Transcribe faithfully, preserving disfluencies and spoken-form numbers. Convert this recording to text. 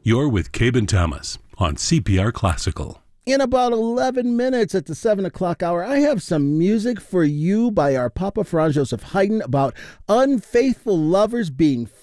You're with Cabe and Thomas on C P R Classical. In about eleven minutes at the seven o'clock hour, I have some music for you by our Papa Franz Joseph Haydn about unfaithful lovers being